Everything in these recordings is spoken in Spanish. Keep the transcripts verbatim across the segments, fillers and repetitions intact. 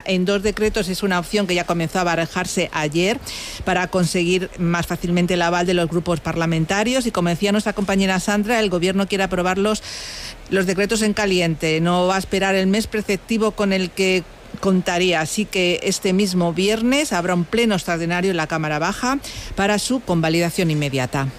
en dos decretos es una opción que ya comenzó a barajarse ayer para conseguir más fácilmente el aval de los grupos parlamentarios, y como decía nuestra compañera Sandra, el Gobierno quiere aprobarlos los decretos en caliente, no va a esperar el mes preceptivo con el que contaría, así que este mismo viernes habrá un pleno extraordinario en la Cámara Baja para su convalidación inmediata.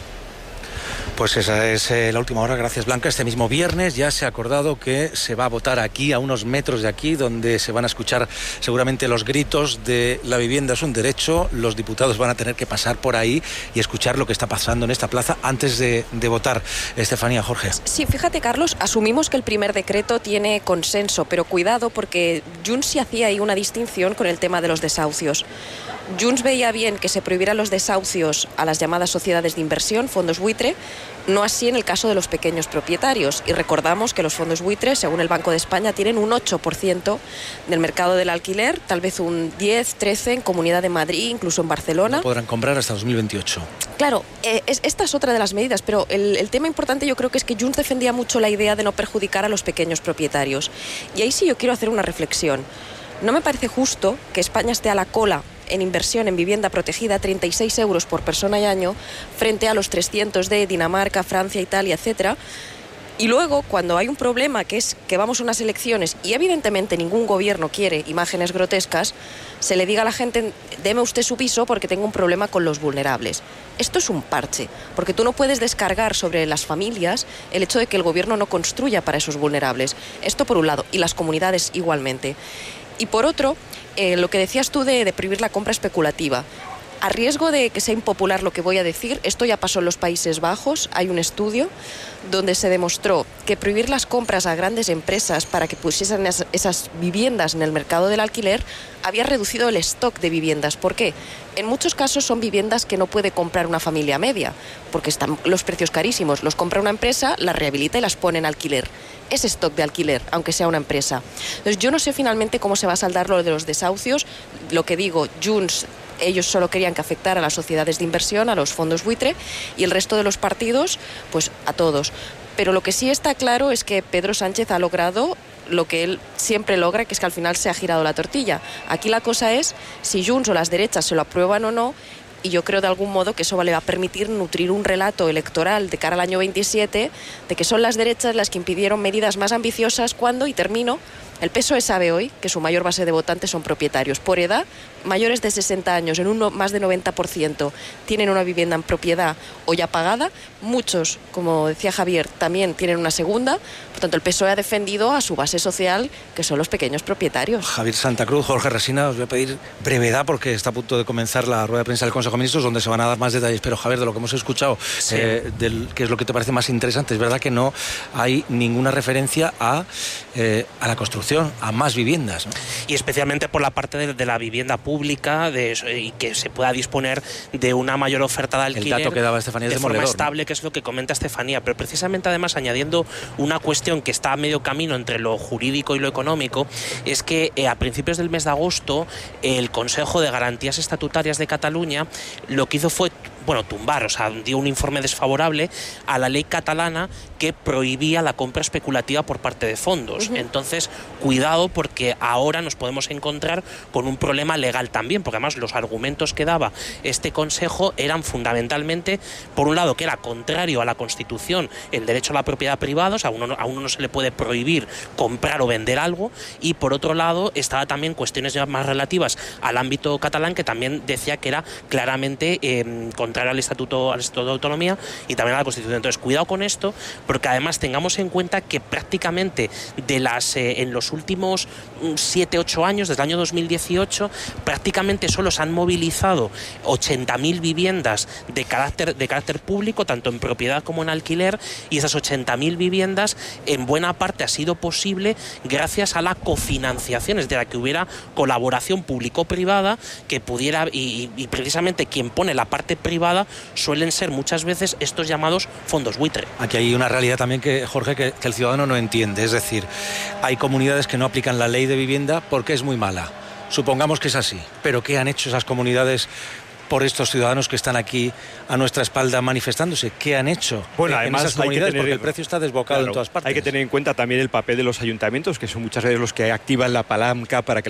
Pues esa es eh, la última hora. Gracias, Blanca. Este mismo viernes ya se ha acordado que se va a votar aquí, a unos metros de aquí, donde se van a escuchar seguramente los gritos de la vivienda es un derecho. Los diputados van a tener que pasar por ahí y escuchar lo que está pasando en esta plaza antes de, de votar. Estefanía, Jorge. Sí, fíjate, Carlos, asumimos que el primer decreto tiene consenso, pero cuidado porque Junts sí hacía ahí una distinción con el tema de los desahucios. Junts veía bien que se prohibieran los desahucios a las llamadas sociedades de inversión, fondos buitre, no así en el caso de los pequeños propietarios. Y recordamos que los fondos buitre, según el Banco de España, tienen un ocho por ciento del mercado del alquiler, tal vez un diez, trece en Comunidad de Madrid, incluso en Barcelona. No podrán comprar hasta dos mil veintiocho. Claro, eh, es, esta es otra de las medidas, pero el, el tema importante yo creo que es que Junts defendía mucho la idea de no perjudicar a los pequeños propietarios. Y ahí sí yo quiero hacer una reflexión. No me parece justo que España esté a la cola en inversión en vivienda protegida, treinta y seis euros por persona y año, frente a los trescientos de Dinamarca, Francia, Italia, etcétera. Y luego, cuando hay un problema, que es que vamos a unas elecciones y evidentemente ningún gobierno quiere imágenes grotescas, se le diga a la gente, deme usted su piso porque tengo un problema con los vulnerables. Esto es un parche, porque tú no puedes descargar sobre las familias el hecho de que el gobierno no construya para esos vulnerables. Esto por un lado, y las comunidades igualmente. Y por otro, eh, lo que decías tú de, de prohibir la compra especulativa. A riesgo de que sea impopular lo que voy a decir, esto ya pasó en los Países Bajos. Hay un estudio donde se demostró que prohibir las compras a grandes empresas para que pusiesen esas, esas viviendas en el mercado del alquiler había reducido el stock de viviendas. ¿Por qué? En muchos casos son viviendas que no puede comprar una familia media, porque están los precios carísimos. Los compra una empresa, las rehabilita y las pone en alquiler. Es stock de alquiler, aunque sea una empresa. Entonces yo no sé finalmente cómo se va a saldar lo de los desahucios. Lo que digo, Junts, ellos solo querían que afectara a las sociedades de inversión, a los fondos buitre, y el resto de los partidos, pues a todos. Pero lo que sí está claro es que Pedro Sánchez ha logrado lo que él siempre logra, que es que al final se ha girado la tortilla. Aquí la cosa es si Junts o las derechas se lo aprueban o no, y yo creo de algún modo que eso le va a permitir nutrir un relato electoral de cara al año veintisiete de que son las derechas las que impidieron medidas más ambiciosas cuando, y termino, el P S O E sabe hoy que su mayor base de votantes son propietarios. Por edad, mayores de sesenta años, en un no, más de noventa por ciento, tienen una vivienda en propiedad o ya pagada. Muchos, como decía Javier, también tienen una segunda. Por tanto, el P S O E ha defendido a su base social, que son los pequeños propietarios. Javier Santa Cruz, Jorge Resina, os voy a pedir brevedad porque está a punto de comenzar la rueda de prensa del Consejo de Ministros, donde se van a dar más detalles. Pero, Javier, de lo que hemos escuchado, sí. eh, del, ¿qué es lo que te parece más interesante? Es verdad que no hay ninguna referencia a, eh, a la construcción, a más viviendas, ¿no? Y especialmente por la parte de, de la vivienda pública de, y que se pueda disponer de una mayor oferta de alquiler. El dato que daba Estefanía de es forma demoledor, estable, ¿no? Que es lo que comenta Estefanía, pero precisamente además añadiendo una cuestión que está a medio camino entre lo jurídico y lo económico, es que eh, a principios del mes de agosto el Consejo de Garantías Estatutarias de Cataluña lo que hizo fue bueno, tumbar, o sea, dio un informe desfavorable a la ley catalana que prohibía la compra especulativa por parte de fondos. Uh-huh. Entonces, cuidado, porque ahora nos podemos encontrar con un problema legal también, porque además los argumentos que daba este Consejo eran fundamentalmente, por un lado, que era contrario a la Constitución el derecho a la propiedad privada, o sea, a uno, a uno no se le puede prohibir comprar o vender algo, y por otro lado, estaba también cuestiones ya más relativas al ámbito catalán, que también decía que era claramente eh, contrario al Estatuto, al Estatuto de Autonomía y también a la Constitución. Entonces, cuidado con esto, porque además tengamos en cuenta que prácticamente de las eh, en los últimos siete ocho años, desde el año dos mil dieciocho, prácticamente solo se han movilizado ochenta mil viviendas de carácter, de carácter público, tanto en propiedad como en alquiler, y esas ochenta mil viviendas en buena parte ha sido posible gracias a la cofinanciación, es decir, a que hubiera colaboración público-privada que pudiera, y, y precisamente quien pone la parte privada suelen ser muchas veces estos llamados fondos buitre. Aquí hay una realidad también que, Jorge, que, que el ciudadano no entiende. Es decir, hay comunidades que no aplican la ley de vivienda porque es muy mala. Supongamos que es así. Pero ¿qué han hecho esas comunidades por estos ciudadanos que están aquí a nuestra espalda manifestándose? ¿Qué han hecho bueno, en además, esas comunidades? tener, porque el precio está desbocado, claro, en todas partes. Hay que tener en cuenta también el papel de los ayuntamientos, que son muchas veces los que activan la palanca para que las comunidades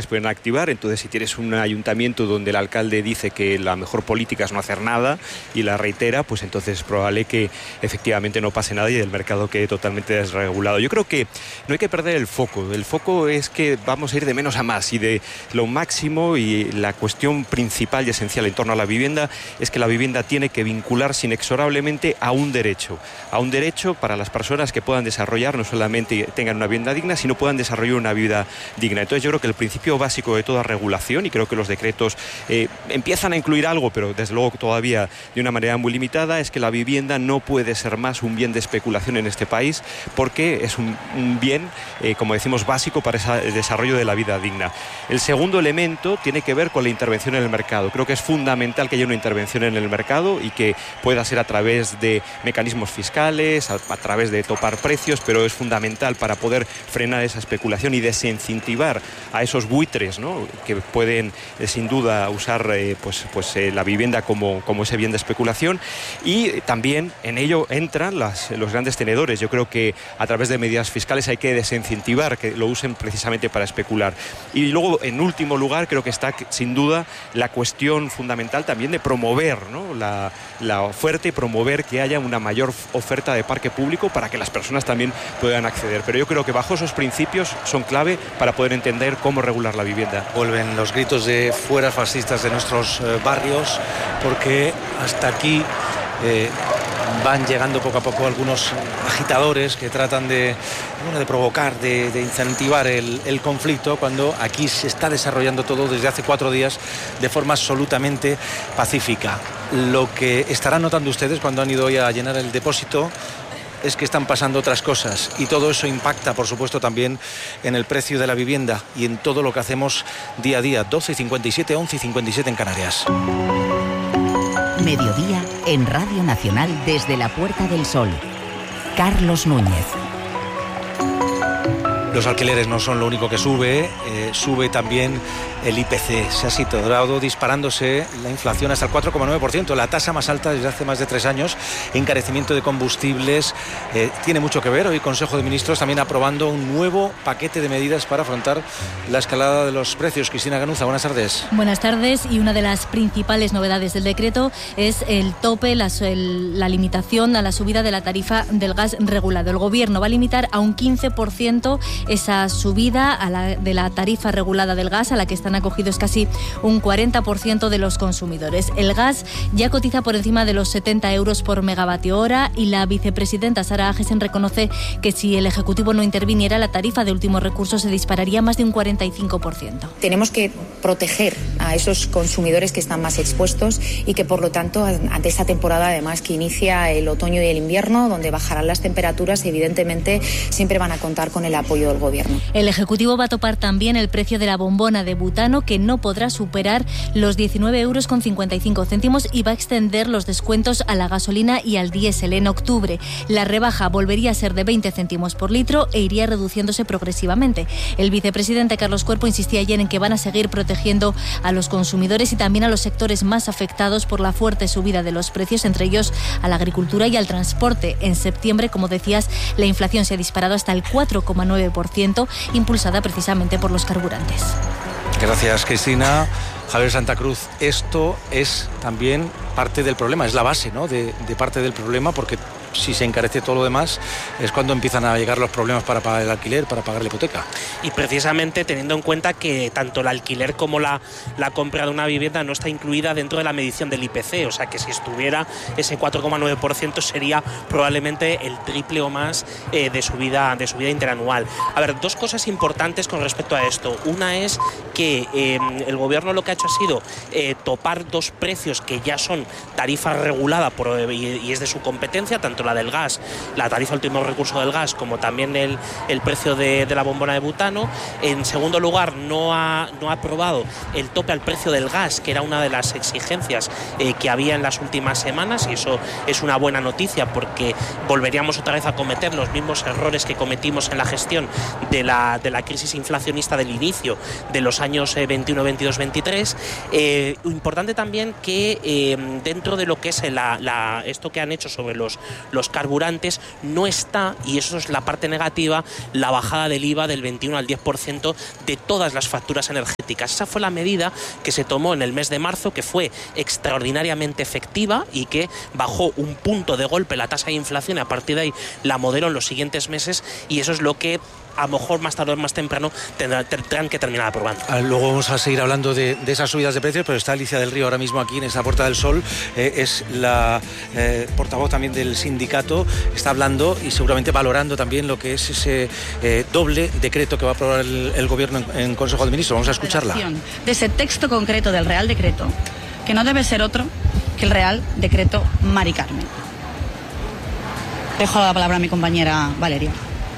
les pueden activar. Entonces, si tienes un ayuntamiento donde el alcalde dice que la mejor política es no hacer nada y la reitera, pues entonces es probable que efectivamente no pase nada y el mercado quede totalmente desregulado. Yo creo que no hay que perder el foco. El foco es que vamos a ir de menos a más y de lo máximo, y la cuestión principal y esencial en torno a la vivienda es que la vivienda tiene que vincularse inexorablemente a un derecho, a un derecho para las personas que puedan desarrollar, no solamente tengan una vivienda digna, sino puedan desarrollar una vida digna. Entonces yo creo que el principio básico de toda regulación, y creo que los decretos eh, empiezan a incluir algo, pero desde luego todavía de una manera muy limitada, es que la vivienda no puede ser más un bien de especulación en este país, porque es un, un bien, eh, como decimos, básico para ese desarrollo de la vida digna. El segundo elemento tiene que ver con la intervención en el mercado. Creo que es fundamental que haya una intervención en el mercado y que pueda ser a través de mecanismos fiscales, a, a través de topar precios, pero es fundamental para poder frenar esa especulación y desincentivar a esos buitres, ¿no?, que pueden eh, sin duda usar eh, pues, pues, eh, la vivienda como, como ese bien de especulación. Y también en ello entran las, los grandes tenedores. Yo creo que a través de medidas fiscales hay que desincentivar que lo usen precisamente para especular. Y luego, en último lugar, creo que está sin duda la cuestión fundamental también de promover, ¿no?, la, la oferta y promover que haya una mayor oferta de parque público para que las personas también puedan acceder. Pero yo creo que bajo esos principios son clave para poder entender cómo regular la vivienda. Vuelven los gritos de fuera fascistas de nuestros eh, barrios, porque hasta aquí eh, van llegando poco a poco algunos agitadores que tratan de, bueno, de provocar, de, de incentivar el, el conflicto, cuando aquí se está desarrollando todo desde hace cuatro días de forma absolutamente pacífica. Lo que estarán notando ustedes cuando han ido hoy a llenar el depósito es que están pasando otras cosas, y todo eso impacta, por supuesto, también en el precio de la vivienda y en todo lo que hacemos día a día. doce y cincuenta y siete, once y cincuenta y siete en Canarias. Mediodía en Radio Nacional desde la Puerta del Sol. Carlos Núñez. Los alquileres no son lo único que sube, eh, sube también el I P C. Se ha situado disparándose la inflación hasta el cuatro coma nueve por ciento, la tasa más alta desde hace más de tres años. Encarecimiento de combustibles, eh, tiene mucho que ver. Hoy Consejo de Ministros también aprobando un nuevo paquete de medidas para afrontar la escalada de los precios. Cristina Ganuza, buenas tardes. Buenas tardes. Y una de las principales novedades del decreto es el tope, la, el, la limitación a la subida de la tarifa del gas regulado. El Gobierno va a limitar a un quince por ciento esa subida a la, de la tarifa regulada del gas, a la que están acogidos casi un cuarenta por ciento de los consumidores. El gas ya cotiza por encima de los setenta euros por megavatio hora, y la vicepresidenta Sara Agesen reconoce que si el Ejecutivo no interviniera, la tarifa de último recurso se dispararía más de un cuarenta y cinco por ciento. Tenemos que proteger a esos consumidores que están más expuestos y que, por lo tanto, ante esta temporada, además, que inicia el otoño y el invierno, donde bajarán las temperaturas, evidentemente siempre van a contar con el apoyo del Gobierno. El Ejecutivo va a topar también el precio de la bombona de butano, que no podrá superar los diecinueve euros con cincuenta y cinco céntimos, y va a extender los descuentos a la gasolina y al diésel. En octubre la rebaja volvería a ser de veinte céntimos por litro e iría reduciéndose progresivamente. El vicepresidente Carlos Cuerpo insistía ayer en que van a seguir protegiendo a los consumidores y también a los sectores más afectados por la fuerte subida de los precios, entre ellos a la agricultura y al transporte. En septiembre, como decías, la inflación se ha disparado hasta el cuatro coma nueve por ciento, impulsada precisamente por los carburantes. Gracias, Cristina. Javier Santa Cruz, esto es también parte del problema, es la base, ¿no?, de, de parte del problema, porque si se encarece todo lo demás es cuando empiezan a llegar los problemas para pagar el alquiler, para pagar la hipoteca. Y precisamente teniendo en cuenta que tanto el alquiler como la, la compra de una vivienda no está incluida dentro de la medición del I P C, o sea que si estuviera ese cuatro coma nueve por ciento sería probablemente el triple o más eh, de subida de subida interanual. A ver, dos cosas importantes con respecto a esto. Una es que eh, el Gobierno lo que ha hecho ha sido eh, topar dos precios que ya son tarifa regulada por, y, y es de su competencia, tanto la del gas, la tarifa último recurso del gas, como también el, el precio de, de la bombona de butano. En segundo lugar, no ha, no ha aprobado el tope al precio del gas, que era una de las exigencias eh, que había en las últimas semanas, y eso es una buena noticia, porque volveríamos otra vez a cometer los mismos errores que cometimos en la gestión de la, de la crisis inflacionista del inicio de los años eh, veintiuno, veintidós, veintitrés. Eh, importante también que eh, dentro de lo que es la, la, esto que han hecho sobre los los carburantes, no está, y eso es la parte negativa, la bajada del I V A del veintiuno al diez por ciento de todas las facturas energéticas. Esa fue la medida que se tomó en el mes de marzo, que fue extraordinariamente efectiva y que bajó un punto de golpe la tasa de inflación, y a partir de ahí la modeló en los siguientes meses, y eso es lo que a lo mejor más tarde o más temprano tendrán, tendrán que terminar aprobando. Luego vamos a seguir hablando de, de esas subidas de precios, pero está Alicia del Río ahora mismo aquí en esta Puerta del Sol, eh, es la eh, portavoz también del sindicato, está hablando y seguramente valorando también lo que es ese eh, doble decreto que va a aprobar el, el Gobierno en, en Consejo de Ministros. Vamos a escucharla. De ese texto concreto del Real Decreto, que no debe ser otro que el Real Decreto Mari Carmen. Dejo la palabra a mi compañera Valeria.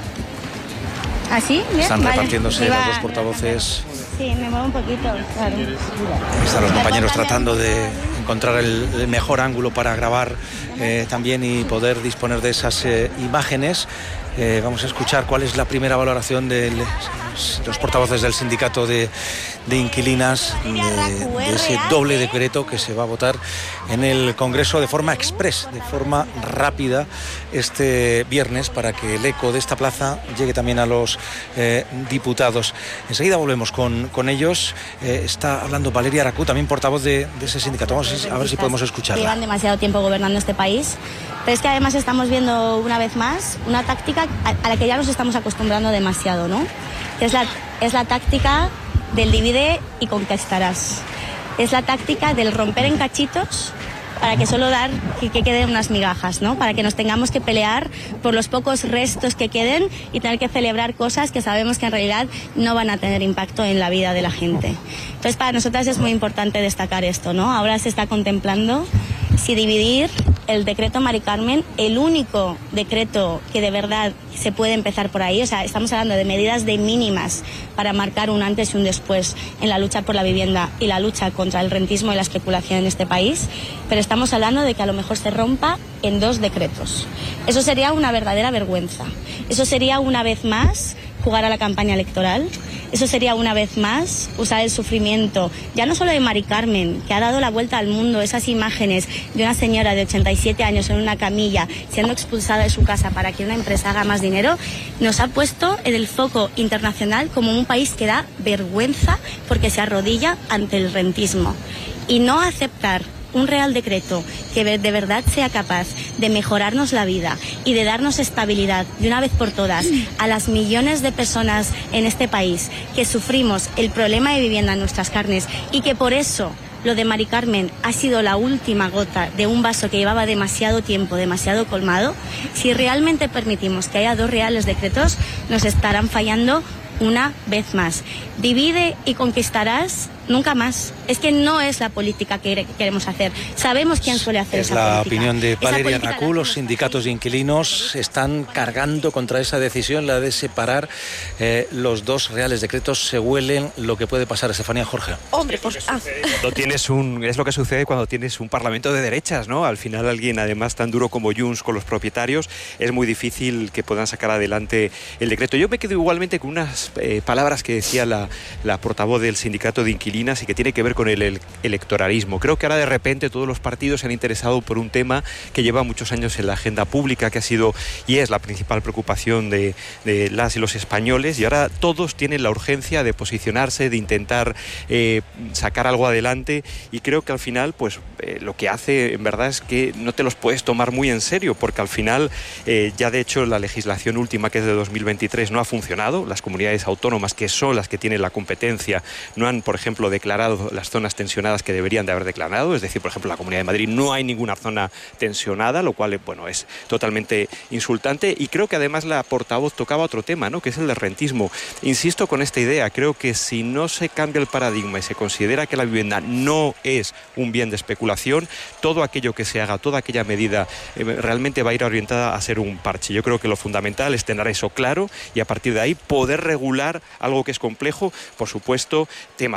¿Así? ¿Bien? Están vale. repartiéndose Iba... los dos portavoces. Sí, me muevo un poquito, claro. Están los compañeros tratando de encontrar el, el mejor ángulo para grabar eh, también y poder disponer de esas eh, imágenes. Eh, vamos a escuchar cuál es la primera valoración de los portavoces del sindicato de, de inquilinas de, de ese doble decreto que se va a votar en el Congreso de forma express, de forma rápida este viernes, para que el eco de esta plaza llegue también a los eh, diputados. Enseguida volvemos con, con ellos. Eh, está hablando Valeria Aracú, también portavoz de, de ese sindicato. Vamos a ver si podemos escucharla. Llevan demasiado tiempo gobernando este país, pero es que además estamos viendo una vez más una táctica a la que ya nos estamos acostumbrando demasiado, ¿no? Que es la, es la táctica del divide y conquistarás. Es la táctica del romper en cachitos para que solo dar que, que queden unas migajas, ¿no? Para que nos tengamos que pelear por los pocos restos que queden y tener que celebrar cosas que sabemos que en realidad no van a tener impacto en la vida de la gente. Entonces, para nosotras es muy importante destacar esto, ¿no? Ahora se está contemplando si dividir el decreto Mari Carmen, el único decreto que de verdad se puede empezar por ahí. O sea, estamos hablando de medidas de mínimas para marcar un antes y un después en la lucha por la vivienda y la lucha contra el rentismo y la especulación en este país, pero estamos hablando de que a lo mejor se rompa en dos decretos. Eso sería una verdadera vergüenza. Eso sería una vez más jugar a la campaña electoral. Eso sería una vez más usar el sufrimiento, ya no solo de Mari Carmen, que ha dado la vuelta al mundo, esas imágenes de una señora de ochenta y siete años en una camilla siendo expulsada de su casa para que una empresa haga más dinero, nos ha puesto en el foco internacional como un país que da vergüenza porque se arrodilla ante el rentismo. Y no aceptar un real decreto que de verdad sea capaz de mejorarnos la vida y de darnos estabilidad de una vez por todas a las millones de personas en este país que sufrimos el problema de vivienda en nuestras carnes y que por eso lo de Mari Carmen ha sido la última gota de un vaso que llevaba demasiado tiempo, demasiado colmado. Si realmente permitimos que haya dos reales decretos, nos estarán fallando una vez más. Divide y conquistarás, nunca más. Es que no es la política que queremos hacer. Sabemos quién suele hacer es esa la política. opinión de Valeria Aracú. Los la sindicatos de inquilinos están cargando contra esa decisión, la de separar eh, los dos reales decretos. Se huelen lo que puede pasar. Estefanía, Jorge. Hombre, pues... Ah. Cuando tienes un, es lo que sucede cuando tienes un parlamento de derechas, ¿no? Al final alguien, además, tan duro como Junts con los propietarios, es muy difícil que puedan sacar adelante el decreto. Yo me quedo igualmente con unas eh, palabras que decía la, la portavoz del sindicato de inquilinas y que tiene que ver con el, el electoralismo. Creo que ahora de repente todos los partidos se han interesado por un tema que lleva muchos años en la agenda pública, que ha sido y es la principal preocupación de, de las y los españoles, y ahora todos tienen la urgencia de posicionarse, de intentar eh, sacar algo adelante, y creo que al final pues eh, lo que hace en verdad es que no te los puedes tomar muy en serio, porque al final eh, ya de hecho la legislación última, que es de dos mil veintitrés, no ha funcionado. Las comunidades autónomas, que son las que tienen la competencia, no han, por ejemplo, declarado las zonas tensionadas que deberían de haber declarado. Es decir, por ejemplo, en la Comunidad de Madrid no hay ninguna zona tensionada, lo cual, bueno, es totalmente insultante. Y creo que además la portavoz tocaba otro tema, ¿no?, que es el del rentismo. Insisto con esta idea, creo que si no se cambia el paradigma y se considera que la vivienda no es un bien de especulación, todo aquello que se haga, toda aquella medida eh, realmente va a ir orientada a ser un parche. Yo creo que lo fundamental es tener eso claro y a partir de ahí poder regular algo que es complejo. Por supuesto, tema de los fondos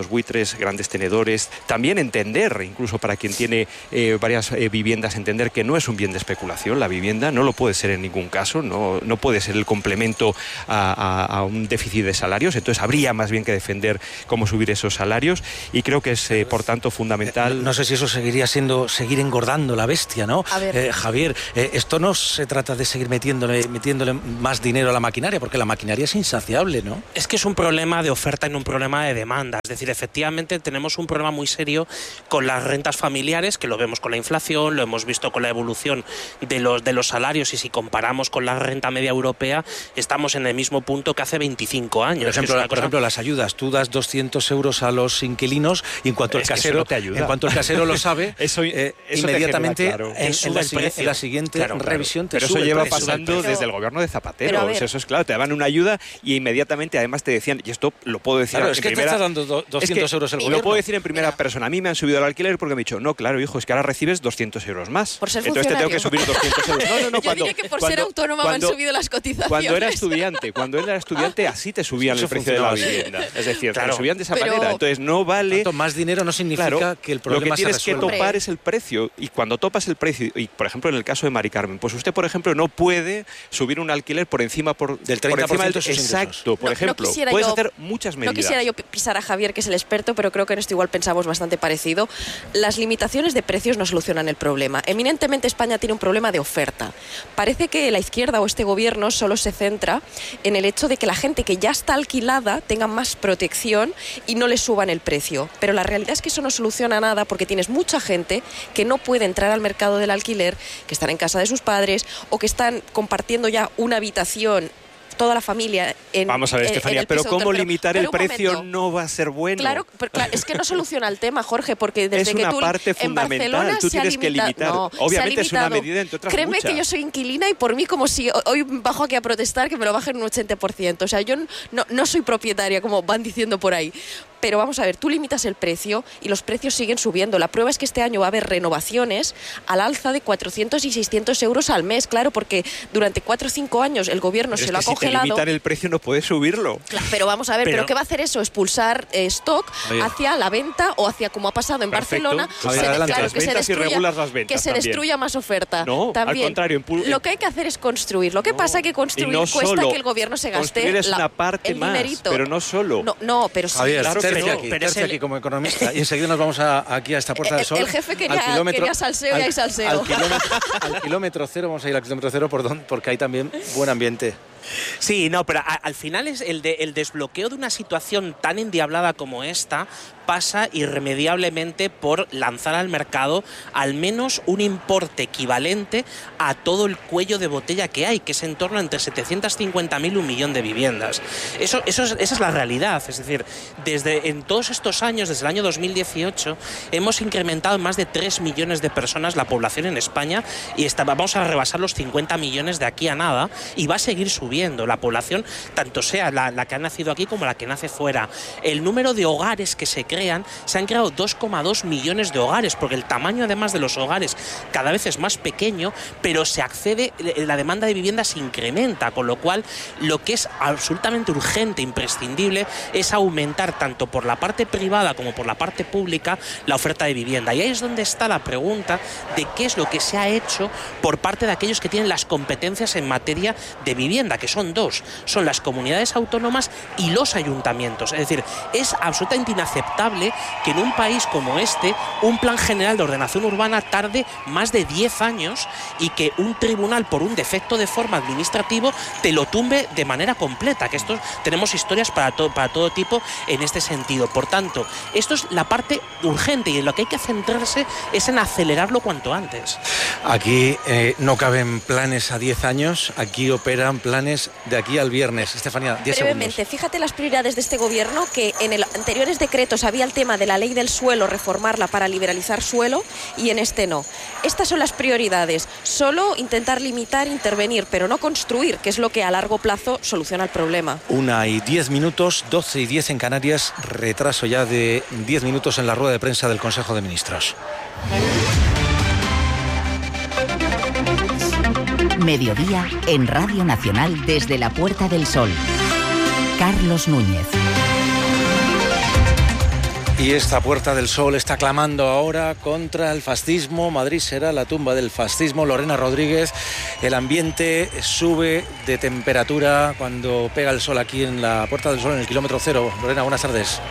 fondos buitres, grandes tenedores. También entender, incluso para quien tiene eh, varias eh, viviendas, entender que no es un bien de especulación la vivienda, no lo puede ser en ningún caso, no, no puede ser el complemento a, a, a un déficit de salarios, entonces habría más bien que defender cómo subir esos salarios y creo que es, eh, por tanto, fundamental. No sé si eso seguiría siendo seguir engordando la bestia, ¿no? Eh, Javier, eh, esto no se trata de seguir metiéndole, metiéndole más dinero a la maquinaria, porque la maquinaria es insaciable, ¿no? Es que es un problema de oferta y no un problema de demanda. Es decir, efectivamente tenemos un problema muy serio con las rentas familiares, que lo vemos con la inflación, lo hemos visto con la evolución de los, de los salarios, y si comparamos con la renta media europea, estamos en el mismo punto que hace veinticinco años. Por ejemplo, cosa... por ejemplo las ayudas, tú das doscientos euros a los inquilinos y en cuanto el casero, no te ayuda. en cuanto el casero lo sabe, eso, eh, eso inmediatamente genera, claro. en, en, la, si, en la siguiente claro, claro. revisión te Pero sube eso lleva el precio, pasando el desde el gobierno de Zapatero. O sea, eso es claro, te daban una ayuda y inmediatamente además te decían, y esto lo puedo decir claro, en es que primera, te está dando do, doscientos es que euros el gobierno. Lo puedo decir en primera Mira. persona. A mí me han subido el alquiler porque me han dicho, no, claro, hijo, es que ahora recibes doscientos euros más. Por ser Entonces te tengo que subir doscientos euros. No, no, no. Yo cuando, diría que por cuando, ser autónoma cuando, me han subido las cotizaciones. Cuando era estudiante, cuando era estudiante así te subían eso el precio de la así. vivienda. Es decir, claro. te lo subían de esa Pero, manera. Entonces no vale... Tanto más dinero no significa claro, que el problema lo que tienes se que topar es el precio. Y cuando topas el precio, y por ejemplo en el caso de Mari Carmen, pues usted, por ejemplo, no puede subir un alquiler por encima por, del treinta por ciento por encima del, exacto, por no, ejemplo. No puedes yo, hacer muchas medidas. No quisiera yo pisar a Javier, que es el experto, pero creo que en esto igual pensamos bastante parecido. Las limitaciones de precios no solucionan el problema. Eminentemente España tiene un problema de oferta. Parece que la izquierda o este gobierno solo se centra en el hecho de que la gente que ya está alquilada tenga más protección y no le suban el precio. Pero la realidad es que eso no soluciona nada, porque tienes mucha gente que no puede entrar al mercado del alquiler, que están en casa de sus padres o que están compartiendo ya una habitación toda la familia en Vamos a ver, en, Estefanía, en pero tercero. ¿cómo limitar pero el precio momento. no va a ser bueno? Claro, pero claro, es que no soluciona el tema, Jorge, porque desde es una que tú parte en fundamental, Barcelona tú se ha tienes que limitado, limitar. No, Obviamente es una medida entre otras Créeme muchas. que yo soy inquilina y por mí como si hoy bajo aquí a protestar que me lo bajen un ochenta por ciento. O sea, yo no, no soy propietaria, como van diciendo por ahí. Pero vamos a ver, tú limitas el precio y los precios siguen subiendo. La prueba es que este año va a haber renovaciones al alza de cuatrocientos y seiscientos euros al mes, claro, porque durante cuatro o cinco años el gobierno pero se es lo que ha congelado. Si te limitan el precio no puedes subirlo. Claro, pero vamos a ver, pero, ¿pero qué va a hacer eso? Expulsar eh, stock Oye. hacia la venta o hacia, como ha pasado en Perfecto. Barcelona, pues se, adelante, claro, las que se ventas destruya, y regulas las ventas que se también. destruya más oferta. No, también. al contrario. Impul- Lo que hay que hacer es construir. Lo que no. pasa es que construir no cuesta solo. que el gobierno se gaste Construir es la, una parte el más, dinerito. pero no solo. No, no pero sí. Javier, claro tercia que no. aquí, pero tercia es el... aquí como economista y enseguida nos vamos a, aquí a esta Puerta el, del Sol. El jefe quería, al kilómetro, quería salseo al, y hay salseo. Al kilómetro, al kilómetro cero, vamos a ir al kilómetro cero por don, porque hay también buen ambiente. Sí, no, pero a, al final es el, de, el desbloqueo de una situación tan endiablada como esta pasa irremediablemente por lanzar al mercado al menos un importe equivalente a todo el cuello de botella que hay, que es en torno a entre setecientos cincuenta mil y un millón de viviendas. Eso, eso es, esa es la realidad, es decir, desde en todos estos años, desde el año dos mil dieciocho, hemos incrementado en más de tres millones de personas la población en España y está, vamos a rebasar los cincuenta millones de aquí a nada y va a seguir subiendo la población, tanto sea la, la que ha nacido aquí como la que nace fuera. El número de hogares que se crean, se han creado dos coma dos millones de hogares, porque el tamaño además de los hogares cada vez es más pequeño, pero se accede, la demanda de vivienda se incrementa, con lo cual lo que es absolutamente urgente, imprescindible, es aumentar tanto por la parte privada como por la parte pública la oferta de vivienda. Y ahí es donde está la pregunta de qué es lo que se ha hecho por parte de aquellos que tienen las competencias en materia de vivienda, que son dos, son las comunidades autónomas y los ayuntamientos. Es decir, es absolutamente inaceptable que en un país como este un plan general de ordenación urbana tarde más de diez años y que un tribunal por un defecto de forma administrativo te lo tumbe de manera completa, que esto tenemos historias para, to, para todo tipo en este sentido. Por tanto, esto es la parte urgente y en lo que hay que centrarse es en acelerarlo cuanto antes. Aquí eh, no caben planes a diez años, aquí operan planes de aquí al viernes. Estefanía, diez Brevemente, segundos. Fíjate las prioridades de este gobierno, que en el anteriores decretos había el tema de la ley del suelo, reformarla para liberalizar suelo, y en este no. Estas son las prioridades. Solo intentar limitar, intervenir, pero no construir, que es lo que a largo plazo soluciona el problema. Una y diez minutos, doce y diez en Canarias, retraso ya de diez minutos en la rueda de prensa del Consejo de Ministros. Mediodía en Radio Nacional desde la Puerta del Sol. Carlos Núñez. Y esta Puerta del Sol está clamando ahora contra el fascismo. Madrid será la tumba del fascismo. Lorena Rodríguez, el ambiente sube de temperatura cuando pega el sol aquí en la Puerta del Sol, en el kilómetro cero. Lorena, buenas tardes.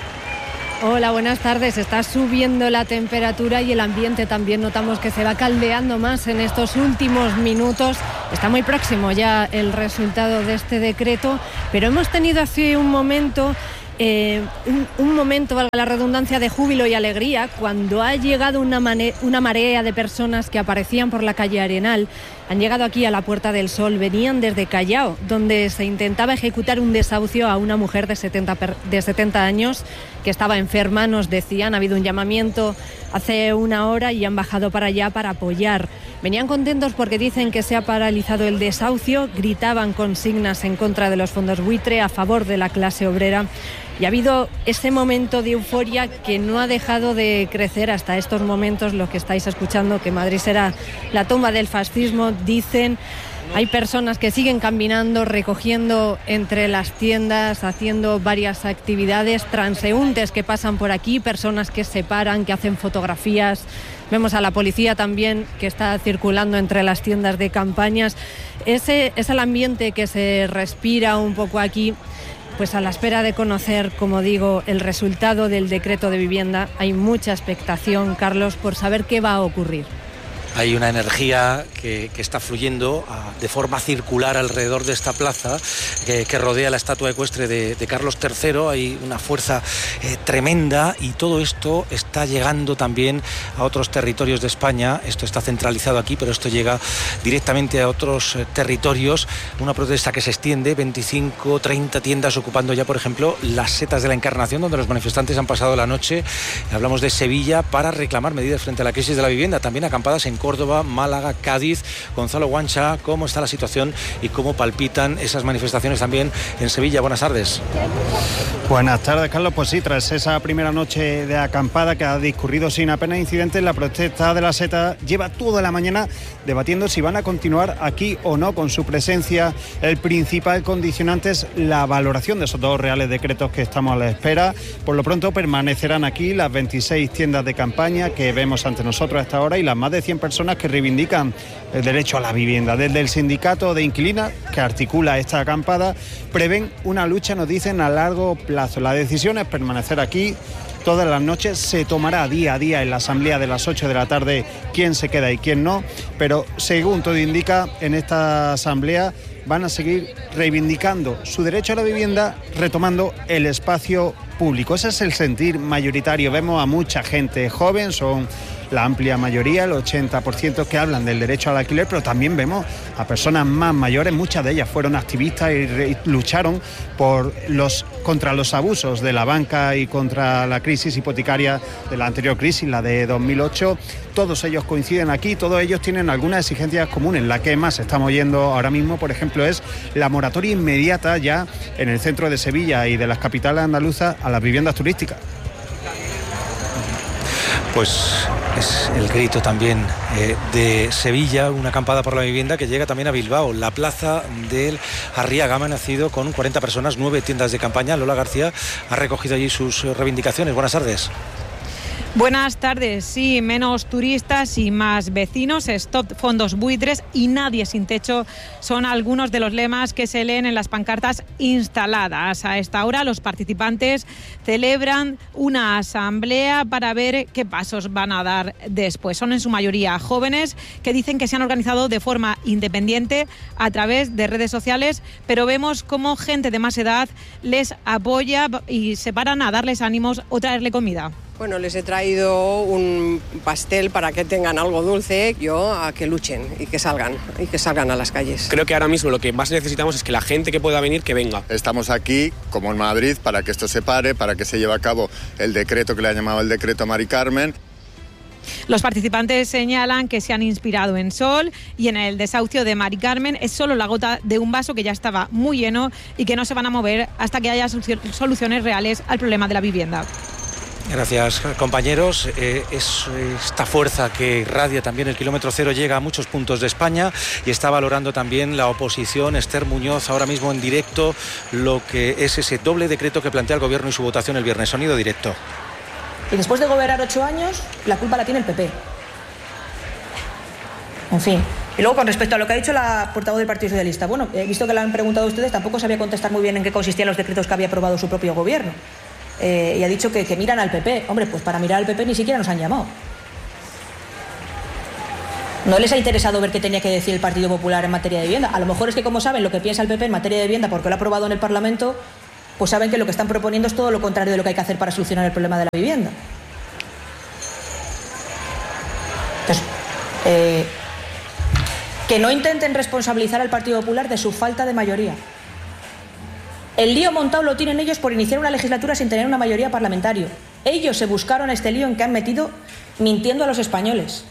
Hola, buenas tardes. Está subiendo la temperatura y el ambiente también notamos que se va caldeando más en estos últimos minutos. Está muy próximo ya el resultado de este decreto, pero hemos tenido hace un momento... Eh, un, un momento, valga la redundancia, de júbilo y alegría cuando ha llegado una, mane- una marea de personas que aparecían por la calle Arenal. Han llegado aquí a la Puerta del Sol, venían desde Callao, donde se intentaba ejecutar un desahucio a una mujer de setenta, per- de setenta años que estaba enferma, nos decían. Ha habido un llamamiento hace una hora y han bajado para allá para apoyar. Venían contentos porque dicen que se ha paralizado el desahucio, gritaban consignas en contra de los fondos buitre, a favor de la clase obrera. Y ha habido ese momento de euforia que no ha dejado de crecer hasta estos momentos, lo que estáis escuchando, que Madrid será la tumba del fascismo, dicen. Hay personas que siguen caminando, recogiendo entre las tiendas, haciendo varias actividades, transeúntes que pasan por aquí, personas que se paran, que hacen fotografías. Vemos a la policía también que está circulando entre las tiendas de campañas. Ese es el ambiente que se respira un poco aquí. Pues a la espera de conocer, como digo, el resultado del decreto de vivienda, hay mucha expectación, Carlos, por saber qué va a ocurrir. Hay una energía que, que está fluyendo a, de forma circular alrededor de esta plaza que, que rodea la estatua ecuestre de, de Carlos tercero. Hay una fuerza eh, tremenda y todo esto está llegando también a otros territorios de España. Esto está centralizado aquí, pero esto llega directamente a otros eh, territorios. Una protesta que se extiende, veinticinco, treinta tiendas ocupando ya, por ejemplo, las Setas de la Encarnación, donde los manifestantes han pasado la noche. Hablamos de Sevilla para reclamar medidas frente a la crisis de la vivienda. También acampadas en Córdoba, Málaga, Cádiz. Gonzalo Guancha, ¿cómo está la situación y cómo palpitan esas manifestaciones también en Sevilla? Buenas tardes. Buenas tardes, Carlos. Pues sí, tras esa primera noche de acampada que ha discurrido sin apenas incidentes, la protesta de la Seta lleva toda la mañana debatiendo si van a continuar aquí o no con su presencia. El principal condicionante es la valoración de esos dos reales decretos que estamos a la espera. Por lo pronto permanecerán aquí las veintiséis tiendas de campaña que vemos ante nosotros a esta hora y las más de cien personas que reivindican el derecho a la vivienda. Desde el sindicato de inquilinas que articula esta acampada prevén una lucha, nos dicen, a largo plazo. La decisión es permanecer aquí todas las noches. Se tomará día a día en la asamblea de las ocho de la tarde quién se queda y quién no, pero según todo indica, en esta asamblea van a seguir reivindicando su derecho a la vivienda, retomando el espacio público. Ese es el sentir mayoritario. Vemos a mucha gente joven, son la amplia mayoría, el ochenta por ciento, que hablan del derecho al alquiler, pero también vemos a personas más mayores, muchas de ellas fueron activistas y, re, y lucharon por los, contra los abusos de la banca y contra la crisis hipotecaria de la anterior crisis, la de dos mil ocho. Todos ellos coinciden aquí, todos ellos tienen algunas exigencias comunes. La que más estamos oyendo ahora mismo, por ejemplo, es la moratoria inmediata ya en el centro de Sevilla y de las capitales andaluzas a las viviendas turísticas. Pues es el grito también eh, de Sevilla, una acampada por la vivienda que llega también a Bilbao. La plaza del Arriaga ha amanecido con cuarenta personas, nueve tiendas de campaña. Lola García ha recogido allí sus reivindicaciones. Buenas tardes. Buenas tardes. Sí, menos turistas y más vecinos, stop fondos buitres y nadie sin techo son algunos de los lemas que se leen en las pancartas instaladas. A esta hora los participantes celebran una asamblea para ver qué pasos van a dar después. Son en su mayoría jóvenes que dicen que se han organizado de forma independiente a través de redes sociales, pero vemos cómo gente de más edad les apoya y se paran a darles ánimos o traerle comida. Bueno, les he traído un pastel para que tengan algo dulce, yo a que luchen y que salgan, y que salgan a las calles. Creo que ahora mismo lo que más necesitamos es que la gente que pueda venir, que venga. Estamos aquí, como en Madrid, para que esto se pare, para que se lleve a cabo el decreto que le ha llamado el decreto Mari Carmen. Los participantes señalan que se han inspirado en Sol y en el desahucio de Mari Carmen es solo la gota de un vaso que ya estaba muy lleno y que no se van a mover hasta que haya soluciones reales al problema de la vivienda. Gracias, compañeros. Eh, es esta fuerza que irradia también el kilómetro cero, llega a muchos puntos de España y está valorando también la oposición. Esther Muñoz, ahora mismo en directo, lo que es ese doble decreto que plantea el Gobierno y su votación el viernes. Sonido directo. Y después de gobernar ocho años, la culpa la tiene el P P. En fin. Y luego, con respecto a lo que ha dicho la portavoz del Partido Socialista, bueno, he visto que le han preguntado a ustedes, tampoco sabía contestar muy bien en qué consistían los decretos que había aprobado su propio gobierno. Eh, y ha dicho que, que miran al P P. Hombre, pues para mirar al P P ni siquiera nos han llamado. ¿No les ha interesado ver qué tenía que decir el Partido Popular en materia de vivienda? A lo mejor es que, como saben lo que piensa el P P en materia de vivienda porque lo ha aprobado en el Parlamento, pues saben que lo que están proponiendo es todo lo contrario de lo que hay que hacer para solucionar el problema de la vivienda. Entonces, eh, que no intenten responsabilizar al Partido Popular de su falta de mayoría. El lío montado lo tienen ellos por iniciar una legislatura sin tener una mayoría parlamentaria. Ellos se buscaron este lío en que han metido mintiendo a los españoles.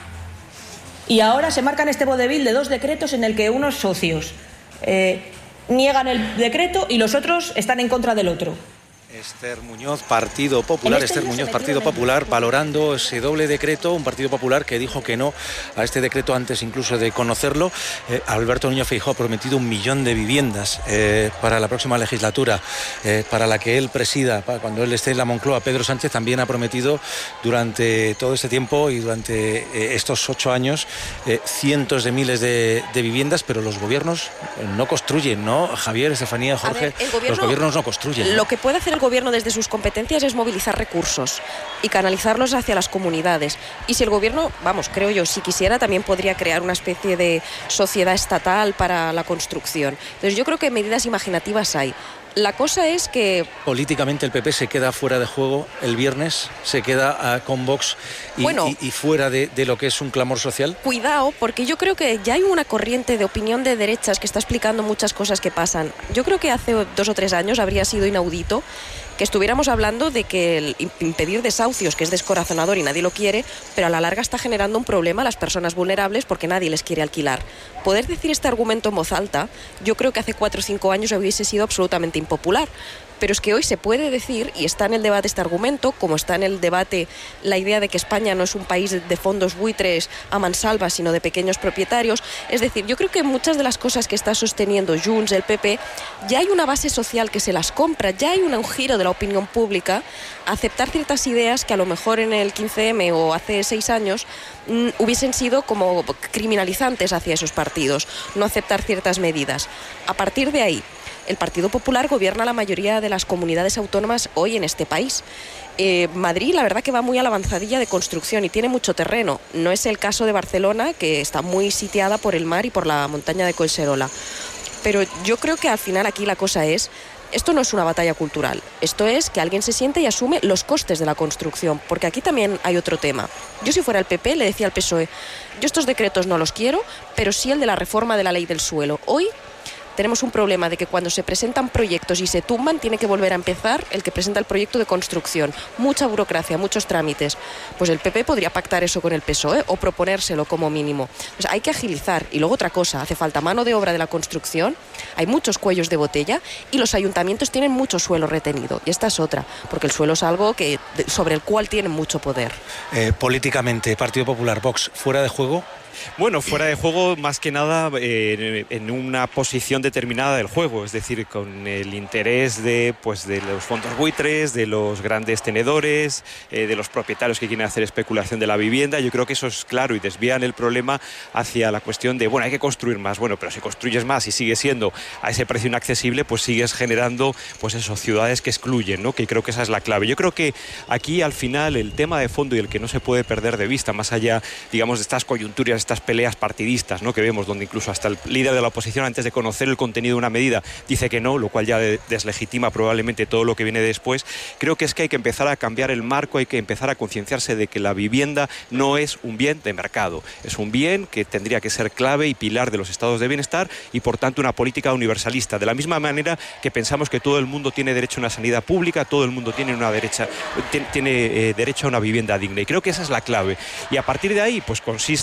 Y ahora se marcan este vodevil de dos decretos en el que unos socios eh, niegan el decreto y los otros están en contra del otro. Esther Muñoz, Partido Popular, este Esther Muñoz, Partido Popular, valorando ese doble decreto, un Partido Popular que dijo que no a este decreto antes incluso de conocerlo. Eh, Alberto Núñez Feijóo ha prometido un millón de viviendas eh, para la próxima legislatura, eh, para la que él presida, para cuando él esté en la Moncloa. Pedro Sánchez también ha prometido durante todo este tiempo y durante eh, estos ocho años eh, cientos de miles de, de viviendas, pero los gobiernos no construyen, ¿no? Javier, Estefanía, Jorge, ver, el gobierno, los gobiernos no construyen, ¿no? Lo que puede hacer el gobierno desde sus competencias es movilizar recursos y canalizarlos hacia las comunidades. Y si el gobierno, vamos, creo yo, si quisiera, también podría crear una especie de sociedad estatal para la construcción. Entonces yo creo que medidas imaginativas hay. La cosa es que... Políticamente el P P se queda fuera de juego el viernes, se queda uh, con Vox y, bueno, y, y fuera de, de lo que es un clamor social. Cuidado, porque yo creo que ya hay una corriente de opinión de derechas que está explicando muchas cosas que pasan. Yo creo que hace dos o tres años habría sido inaudito que estuviéramos hablando de que el impedir desahucios, que es descorazonador y nadie lo quiere, pero a la larga está generando un problema a las personas vulnerables porque nadie les quiere alquilar. Poder decir este argumento en voz alta, yo creo que hace cuatro o cinco años hubiese sido absolutamente impopular. Pero es que hoy se puede decir, y está en el debate este argumento, como está en el debate la idea de que España no es un país de fondos buitres a mansalva, sino de pequeños propietarios. Es decir, yo creo que muchas de las cosas que está sosteniendo Junts, el P P, ya hay una base social que se las compra, ya hay un giro de la opinión pública a aceptar ciertas ideas que a lo mejor en el quince eme o hace seis años mmm, hubiesen sido como criminalizantes hacia esos partidos, no aceptar ciertas medidas. A partir de ahí, el Partido Popular gobierna la mayoría de las comunidades autónomas hoy en este país. Eh, Madrid, la verdad que va muy a la avanzadilla de construcción y tiene mucho terreno. No es el caso de Barcelona, que está muy sitiada por el mar y por la montaña de Collserola. Pero yo creo que al final aquí la cosa es... Esto no es una batalla cultural, esto es que alguien se siente y asume los costes de la construcción, porque aquí también hay otro tema. Yo, si fuera el P P, le decía al P S O E, yo estos decretos no los quiero, pero sí el de la reforma de la ley del suelo. Hoy tenemos un problema de que cuando se presentan proyectos y se tumban, tiene que volver a empezar el que presenta el proyecto de construcción. Mucha burocracia, muchos trámites. Pues el P P podría pactar eso con el P S O E o proponérselo como mínimo. Pues hay que agilizar. Y luego otra cosa, hace falta mano de obra de la construcción, hay muchos cuellos de botella y los ayuntamientos tienen mucho suelo retenido. Y esta es otra, porque el suelo es algo que, sobre el cual tienen mucho poder. Eh, políticamente, Partido Popular, Vox, ¿fuera de juego? Bueno, fuera de juego más que nada eh, en una posición determinada del juego, es decir, con el interés de, pues, de los fondos buitres, de los grandes tenedores, eh, de los propietarios que quieren hacer especulación de la vivienda. Yo creo que eso es claro y desvían el problema hacia la cuestión de, bueno, hay que construir más. Bueno, pero si construyes más y sigue siendo a ese precio inaccesible, pues sigues generando, pues eso, ciudades que excluyen, ¿no? Que creo que esa es la clave. Yo creo que aquí al final el tema de fondo y el que no se puede perder de vista, más allá, digamos, de estas coyunturas, estas peleas partidistas, ¿no?, que vemos, donde incluso hasta el líder de la oposición, antes de conocer el contenido de una medida, dice que no, lo cual ya deslegitima probablemente todo lo que viene después. Creo que es que hay que empezar a cambiar el marco, hay que empezar a concienciarse de que la vivienda no es un bien de mercado, es un bien que tendría que ser clave y pilar de los estados de bienestar y por tanto una política universalista, de la misma manera que pensamos que todo el mundo tiene derecho a una sanidad pública, todo el mundo tiene una derecha, tiene, tiene eh, derecho a una vivienda digna, y creo que esa es la clave. Y a partir de ahí, pues consiste en hacer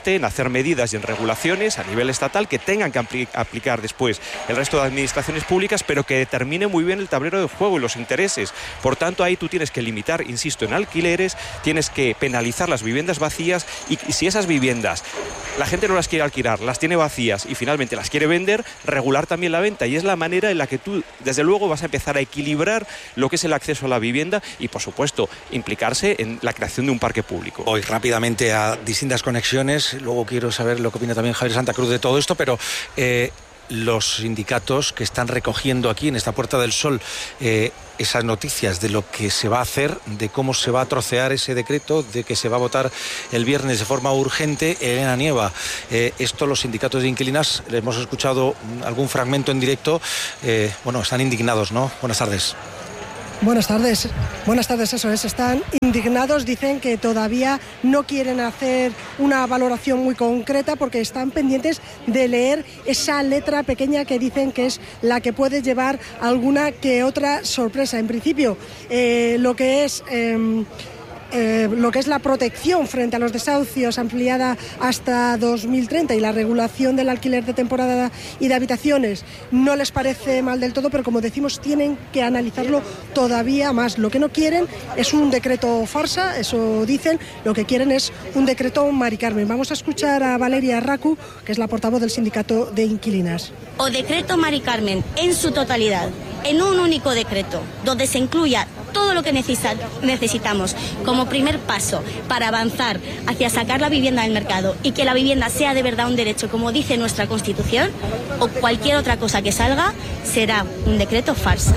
tomar medidas y en regulaciones a nivel estatal que tengan que apl- aplicar después el resto de administraciones públicas, pero que determine muy bien el tablero de juego y los intereses. Por tanto, ahí tú tienes que limitar, insisto, en alquileres, tienes que penalizar las viviendas vacías y, y si esas viviendas la gente no las quiere alquilar, las tiene vacías y finalmente las quiere vender, regular también la venta. Y es la manera en la que tú, desde luego, vas a empezar a equilibrar lo que es el acceso a la vivienda y, por supuesto, implicarse en la creación de un parque público. Voy rápidamente a distintas conexiones, luego quiero saber lo que opina también Javier Santa Cruz de todo esto, pero eh, los sindicatos que están recogiendo aquí en esta Puerta del Sol eh, esas noticias de lo que se va a hacer, de cómo se va a trocear ese decreto, de que se va a votar el viernes de forma urgente. Elena Nieva, eh, esto los sindicatos de inquilinas, hemos escuchado algún fragmento en directo, eh, bueno, están indignados, ¿no? Buenas tardes. Buenas tardes, buenas tardes, eso es, están indignados, dicen que todavía no quieren hacer una valoración muy concreta porque están pendientes de leer esa letra pequeña que dicen que es la que puede llevar alguna que otra sorpresa. En principio, eh, lo que es... Eh, Eh, lo que es la protección frente a los desahucios ampliada hasta dos mil treinta y la regulación del alquiler de temporada y de habitaciones no les parece mal del todo, pero como decimos tienen que analizarlo todavía más. Lo que no quieren es un decreto farsa, eso dicen, lo que quieren es un decreto Mari Carmen. Vamos a escuchar a Valeria Racu, que es la portavoz del sindicato de inquilinas. O decreto Mari Carmen en su totalidad, en un único decreto, donde se incluya todo lo que necesita, necesitamos como primer paso para avanzar hacia sacar la vivienda del mercado y que la vivienda sea de verdad un derecho, como dice nuestra Constitución, o cualquier otra cosa que salga, será un decreto farsa.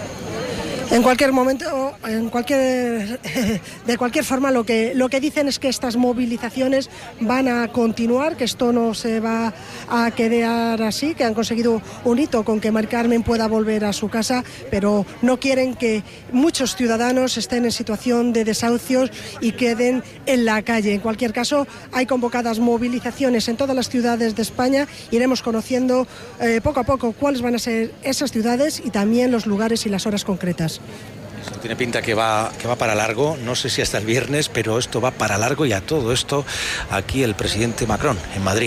En cualquier momento, en cualquier, de cualquier forma, lo que, lo que dicen es que estas movilizaciones van a continuar, que esto no se va a quedar así, que han conseguido un hito con que Mari Carmen pueda volver a su casa, pero no quieren que muchos ciudadanos estén en situación de desahucios y queden en la calle. En cualquier caso, hay convocadas movilizaciones en todas las ciudades de España. Iremos conociendo eh, poco a poco cuáles van a ser esas ciudades y también los lugares y las horas concretas. Esto tiene pinta que va, que va para largo, no sé si hasta el viernes, pero esto va para largo y a todo esto aquí el presidente Macron en Madrid.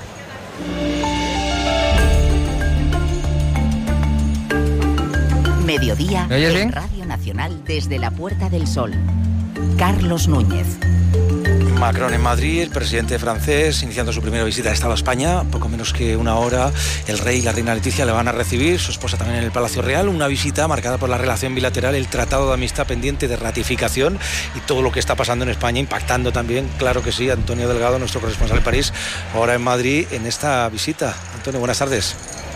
Mediodía en bien? Radio Nacional desde la Puerta del Sol. Carlos Núñez. Macron en Madrid, el presidente francés, iniciando su primera visita de Estado a España, poco menos que una hora. El rey y la reina Leticia le van a recibir, su esposa también en el Palacio Real. Una visita marcada por la relación bilateral, el tratado de amistad pendiente de ratificación y todo lo que está pasando en España, impactando también, claro que sí, Antonio Delgado, nuestro corresponsal en París, ahora en Madrid, en esta visita. Antonio, buenas tardes.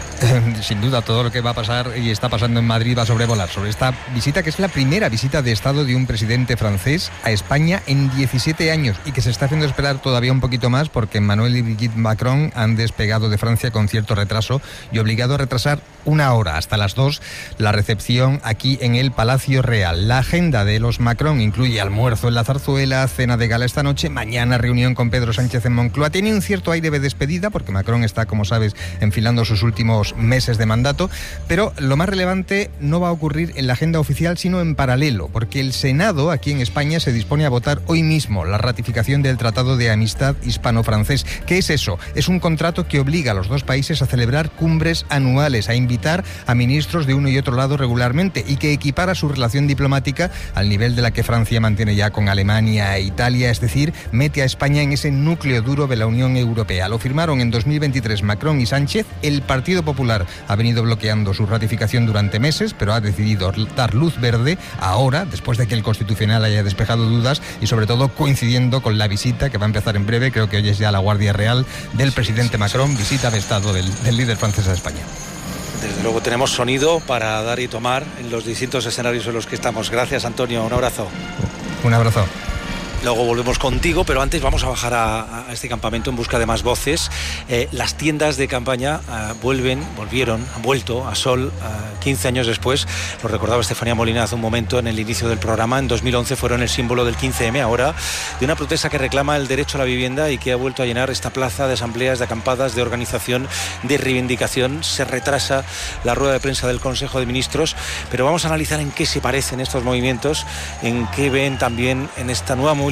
Sin duda, todo lo que va a pasar y está pasando en Madrid va a sobrevolar sobre esta visita, que es la primera visita de Estado de un presidente francés a España en diecisiete años y que se está haciendo esperar todavía un poquito más porque Emmanuel y Brigitte Macron han despegado de Francia con cierto retraso y obligado a retrasar una hora, hasta las dos, la recepción aquí en el Palacio Real. La agenda de los Macron incluye almuerzo en la Zarzuela, cena de gala esta noche, mañana reunión con Pedro Sánchez en Moncloa. Tiene un cierto aire de despedida porque Macron está, como sabes, enfilando sus últimos meses de mandato, pero lo más relevante no va a ocurrir en la agenda oficial, sino en paralelo, porque el Senado aquí en España se dispone a votar hoy mismo la ratificación del Tratado de Amistad Hispano-Francés. ¿Qué es eso? Es un contrato que obliga a los dos países a celebrar cumbres anuales, a invitar a ministros de uno y otro lado regularmente y que equipara su relación diplomática al nivel de la que Francia mantiene ya con Alemania e Italia, es decir, mete a España en ese núcleo duro de la Unión Europea. Lo firmaron en dos mil veintitrés Macron y Sánchez. El Partido Popular ha venido bloqueando su ratificación durante meses, pero ha decidido dar luz verde ahora, después de que el Constitucional haya despejado dudas y sobre todo coincidiendo con la visita que va a empezar en breve, creo que hoy es ya la Guardia Real del presidente Macron, visita de Estado del, del líder francés a España. Desde luego tenemos sonido para dar y tomar en los distintos escenarios en los que estamos. Gracias, Antonio, un abrazo. Un abrazo. Luego volvemos contigo, pero antes vamos a bajar a, a este campamento en busca de más voces. Eh, las tiendas de campaña eh, vuelven, volvieron, han vuelto a Sol eh, quince años después. Lo recordaba Estefanía Molina hace un momento en el inicio del programa. En dos mil once fueron el símbolo del quince eme, ahora de una protesta que reclama el derecho a la vivienda y que ha vuelto a llenar esta plaza de asambleas, de acampadas, de organización, de reivindicación. Se retrasa la rueda de prensa del Consejo de Ministros, pero vamos a analizar en qué se parecen estos movimientos, en qué ven también en esta nueva movilización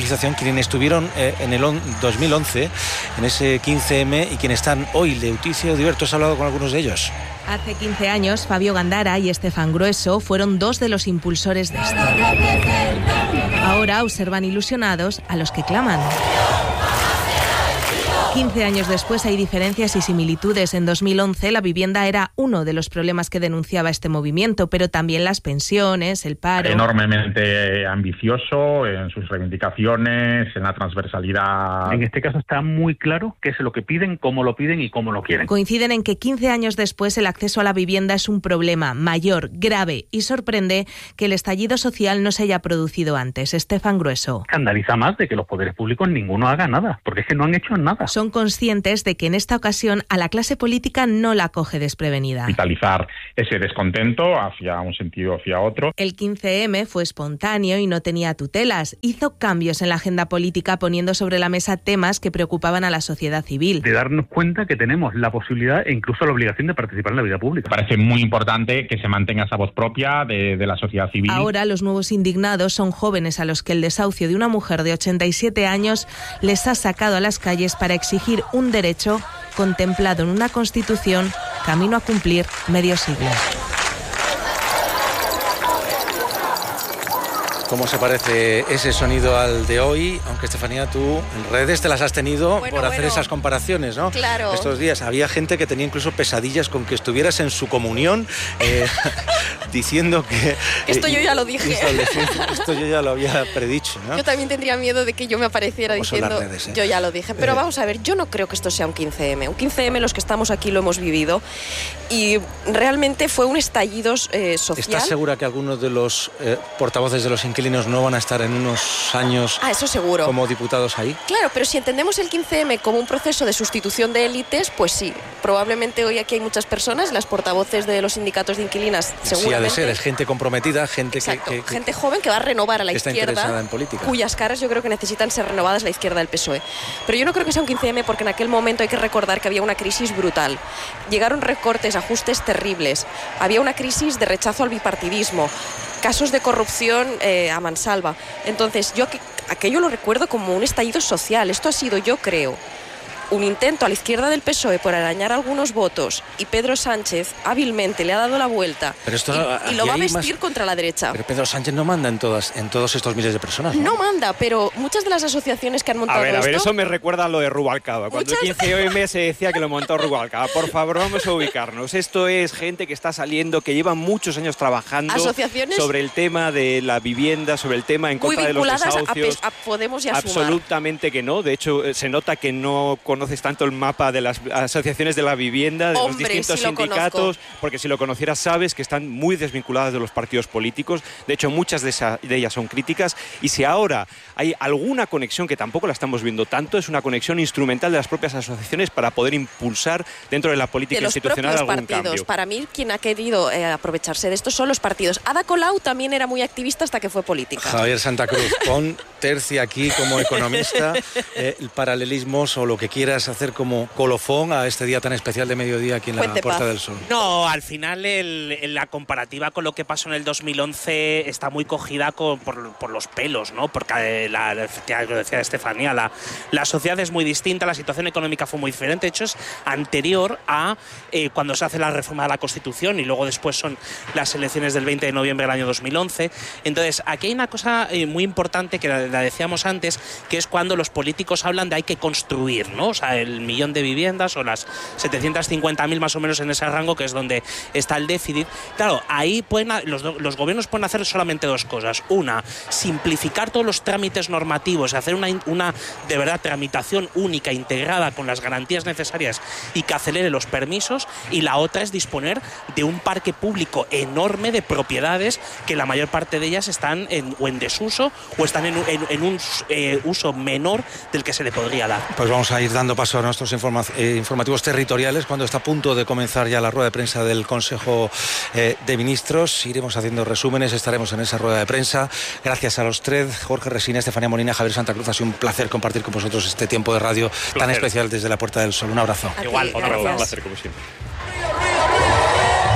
movilización quienes estuvieron eh, en el dos mil once, en ese quince eme, y quienes están hoy. Leticia Odiberto, ¿has hablado con algunos de ellos? Hace quince años, Fabio Gandara y Estefan Grueso fueron dos de los impulsores de esto. Ahora observan ilusionados a los que claman. quince años después hay diferencias y similitudes. En dos mil once la vivienda era uno de los problemas que denunciaba este movimiento, pero también las pensiones, el paro. Enormemente ambicioso en sus reivindicaciones, en la transversalidad. En este caso está muy claro qué es lo que piden, cómo lo piden y cómo lo quieren. Coinciden en que quince años después el acceso a la vivienda es un problema mayor, grave, y sorprende que el estallido social no se haya producido antes. Estefan Grueso. Escandaliza más de que los poderes públicos ninguno haga nada, porque es que no han hecho nada. Son conscientes de que en esta ocasión a la clase política no la coge desprevenida. Vitalizar ese descontento hacia un sentido o hacia otro. El quince eme fue espontáneo y no tenía tutelas. Hizo cambios en la agenda política poniendo sobre la mesa temas que preocupaban a la sociedad civil. De darnos cuenta que tenemos la posibilidad e incluso la obligación de participar en la vida pública. Parece muy importante que se mantenga esa voz propia de, de la sociedad civil. Ahora los nuevos indignados son jóvenes a los que el desahucio de una mujer de ochenta y siete años les ha sacado a las calles para exigir un derecho contemplado en una Constitución camino a cumplir medio siglo. ¿Cómo se parece ese sonido al de hoy? Aunque, Estefanía, tú en redes te las has tenido bueno, por hacer bueno. esas comparaciones, ¿no? Claro. Estos días había gente que tenía incluso pesadillas con que estuvieras en su comunión eh, diciendo que... Esto eh, yo ya lo dije. Esto yo ya lo había predicho, ¿no? Yo también tendría miedo de que yo me apareciera ¿Cómo diciendo... Redes, eh? Yo ya lo dije. Pero eh. vamos a ver, yo no creo que esto sea un quince eme. Un quince eme los que estamos aquí lo hemos vivido y realmente fue un estallido eh, social. ¿Estás segura que algunos de los eh, portavoces de los inquilinos no van a estar en unos años ah, eso seguro. como diputados ahí? Claro, pero si entendemos el quince eme como un proceso de sustitución de élites, pues sí. Probablemente hoy aquí hay muchas personas, las portavoces de los sindicatos de inquilinas, seguramente. Sí, ha de ser, es gente comprometida, gente Exacto, que, que, que... gente joven que va a renovar a la está izquierda, interesada en política. Cuyas caras yo creo que necesitan ser renovadas la izquierda del P S O E. Pero yo no creo que sea un quince eme porque en aquel momento hay que recordar que había una crisis brutal. Llegaron recortes, ajustes terribles. Había una crisis de rechazo al bipartidismo. Casos de corrupción eh, a mansalva. Entonces, yo aquello lo recuerdo como un estallido social. Esto ha sido, yo creo, un intento a la izquierda del P S O E por arañar algunos votos y Pedro Sánchez hábilmente le ha dado la vuelta pero esto, y, y lo va a vestir más... contra la derecha. Pero Pedro Sánchez no manda en, todas, en todos estos miles de personas, ¿no? No manda, pero muchas de las asociaciones que han montado A ver, a ver, esto... eso me recuerda a lo de Rubalcaba. Cuando ¿Muchas? El quince eme se decía que lo montó Rubalcaba. Por favor, vamos a ubicarnos. Esto es gente que está saliendo, que lleva muchos años trabajando asociaciones sobre el tema de la vivienda, sobre el tema en contra de los desahucios. A, a Podemos y a Absolutamente Sumar. Que no. De hecho, se nota que no conoces tanto el mapa de las asociaciones de la vivienda, de Hombre, los distintos si sindicatos, porque si lo conocieras sabes que están muy desvinculadas de los partidos políticos. De hecho, muchas de, esa, de ellas son críticas. Y si ahora hay alguna conexión, que tampoco la estamos viendo tanto, es una conexión instrumental de las propias asociaciones para poder impulsar dentro de la política de los institucional algún partidos. cambio. Para mí, quien ha querido eh, aprovecharse de esto son los partidos. Ada Colau también era muy activista hasta que fue política. Javier Santa Cruz, pon tercia aquí como economista, eh, paralelismos o lo que quieras hacer como colofón a este día tan especial de mediodía aquí en la Puente Puerta Paz. del Sol. No, al final el, el, la comparativa con lo que pasó en el dos mil once está muy cogida con, por, por los pelos, ¿no? Porque la, la, lo decía Estefanía, la, la sociedad es muy distinta, la situación económica fue muy diferente. De hecho, es anterior a eh, cuando se hace la reforma de la Constitución y luego después son las elecciones del veinte de noviembre del año dos mil once. Entonces, aquí hay una cosa eh, muy importante que la, la decíamos antes, que es cuando los políticos hablan de hay que construir, ¿no? O sea, el millón de viviendas o las setecientas cincuenta mil más o menos en ese rango, que es donde está el déficit. Claro, ahí pueden, los, los gobiernos pueden hacer solamente dos cosas. Una, simplificar todos los trámites normativos, hacer una, una de verdad tramitación única, integrada con las garantías necesarias y que acelere los permisos. Y la otra es disponer de un parque público enorme de propiedades que la mayor parte de ellas están en, o en desuso o están en, en, en un eh, uso menor del que se le podría dar. Pues vamos a ir dando paso a nuestros informa eh, informativos territoriales cuando está a punto de comenzar ya la rueda de prensa del Consejo eh, de Ministros. Iremos haciendo resúmenes, estaremos en esa rueda de prensa. Gracias a los tres, Jorge Resina, Estefanía Molina, Javier Santa Cruz. Ha sido un placer compartir con vosotros este tiempo de radio tan especial desde la Puerta del Sol. Un abrazo. Igual, otro placer como siempre.